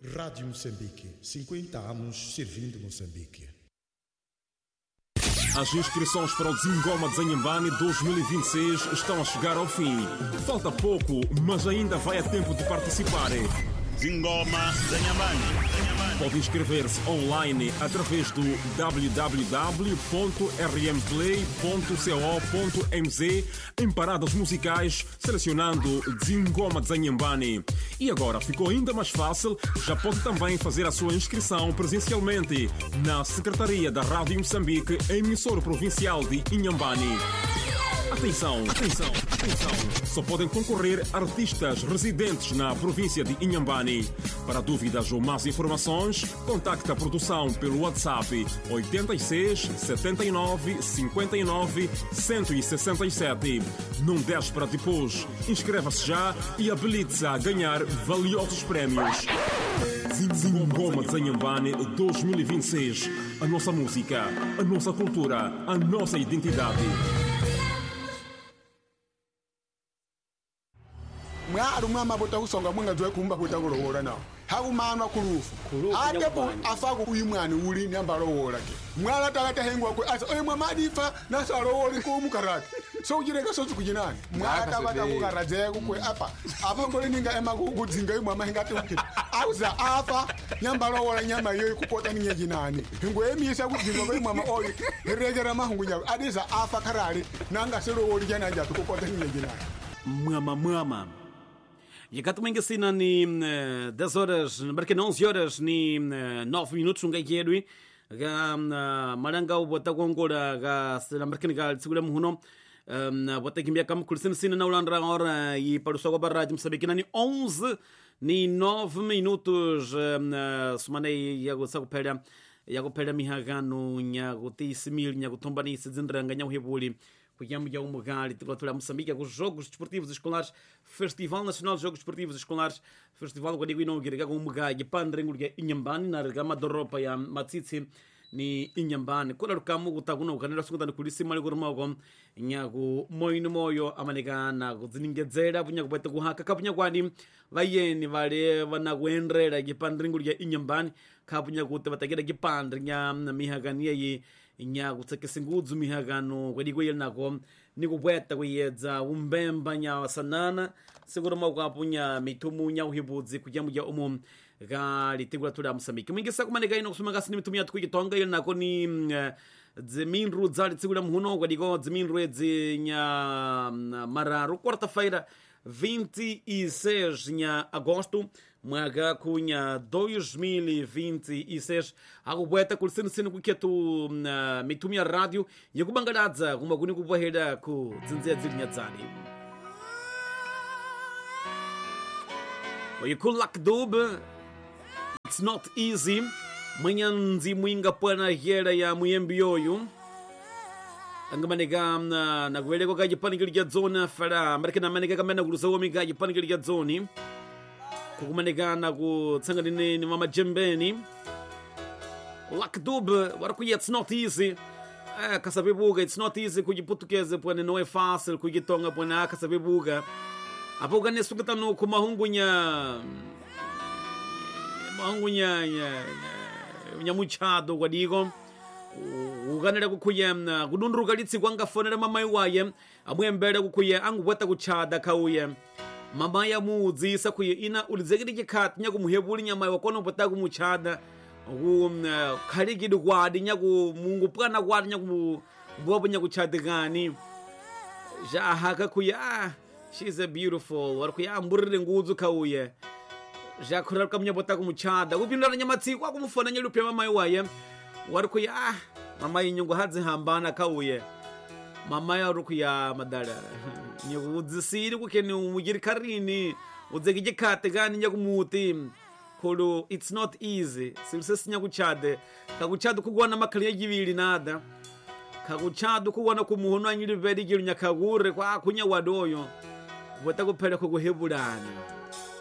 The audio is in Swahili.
Rádio Moçambique, 50 anos servindo Moçambique. As inscrições para o Dzingoma Dzanhambane 2026 estão a chegar ao fim. Falta pouco, mas ainda vai a tempo de participar. Dzingoma Dzanhambane. Pode inscrever-se online através do www.rmplay.co.mz em paradas musicais, selecionando Dzingoma Dzanhambane. E agora ficou ainda mais fácil, já pode também fazer a sua inscrição presencialmente na Secretaria da Rádio Moçambique, emissora provincial de Inhambane. Atenção, atenção, atenção! Só podem concorrer artistas residentes na província de Inhambane. Para dúvidas ou mais informações, contacte a produção pelo WhatsApp 86 79 59 167. Não deixe para depois. Inscreva-se já e habilite-se a ganhar valiosos prémios. Dzingoma Dzanhambane 2026. A nossa música, a nossa cultura, a nossa identidade. Mwaru mama bota kusonga mwanga zwe kumba kutagorora nawo hakumana kulufu ate ku afaku uyimwani uli nyambalo wola ke mwala takata hengwa ku asa oye mwamadifa nasalo woli ku mukarati so ujireka so kujinani mwata bata kukaraje ku apa ngole ninga ema kudzinga imwe mahengati ukiti auza afa nyambalo wola nyama yoyi kupota ninye jinani ngo emisa kudzinga kwa imwe oyi regera mahungu nya adiza afa karali nanga selo woli jana nja kupota ninye jinani mwama Yakatumenga sina ni 10 horas, marca 11 horas ni 9 minutos ngai kedwi ga maranga ubota kongora ga sina marca ni ga segura muhuno bota kimbia kam kulisina sina na ulandra hora e para o só para rádio Moçambique ni 11 ni 9 minutos semana yago sakupera mihagano nyago tisimil nyago tombani sidzindrang nyago hebuli Kuyamya Umugali, Teclatura Moçambique, os Jogos Desportivos Escolares, Festival Nacional de Jogos Desportivos Escolares, Festival Guadiguino Girga Umugai, Pandrengulia Inhambane, Nargama Doropa, Matsitsi, ni Inhambane, Kurarukamu, Gutaguno, Canela Sunda, Kulisi, Malgurmogom, Nyago, Moino Moyo, Amanegana, Ziningezera, Punyaguetaguhaka, Kapunyaguadim, Vayeni, Vare, Vanaguenre, Pandrengulia Inhambane, Kapunyaguta, Vatagera Gipandria, Mihagania. Nyago tsekesingudzo mihagano kwedikwela nako nikubweta kuyedza umbemba nya sanana segura maukapunya mitumu nya uhibudzi kujamja umum ga litegulatura Moçambique mwingisa kumaneka ino kusuma gasini mitumu ya tukuyitonga ile nako ni dziminru dzali tsigula muhuno kwadiko dziminru edzi nya mararu quarta-feira 26 nya agosto mwaga kunha 2026 akubweta kulisini kuketu mitumia radio yakubangaladza kuma kuni kupwahera ku dzinzia dzilinya dzali oyikulakdub it's not easy manyanzi mwinga pwana hera ya muyembi yoyu angamaneka nakuveleko kajipani lya dzona fala marekena maneka kamena kulusawomi kajipani lya dzoni kukumanekana kutsanganini ni mamajembeni lakdub warakuya it's not easy kasabebuga it's not easy kujiputukeze pwene no é fácil kujitonga pwene kasabebuga apo uganisukatano kumahungunya nyamuchado kwadigo uganira kukuye kudunduruka litsi kwangafonera mamayi waye amwembere kukuye angubweta kuchada kauye mama ya mudzisa kuye ina ulidzekiti chikhati nyaku muhebuli nyama wakono bota kumuchada ku khalikidi kwadi nyaku mungu pwana kwadi nyaku bobo nyaku chadikani ja haka kuye she's a beautiful war kuye amburire ngudzu kauye ja khura kamnya bota kumuchada kupindana nyamatsi kwa kumufona nyelupe mama waye war kuye mama yinyungu hadzi hambana kauye mama ya rukuya madara nyudzisiri kukeni umugiri karini udzekije kate gani nyakumuti kolo it's not easy silsesi nyakuchade kakuchade kugwana makali yibili nada kakuchade kugwana kumuhono anyiri bedi giru nyakagure kwa kunya wadoyo bota kuphela kuhebulana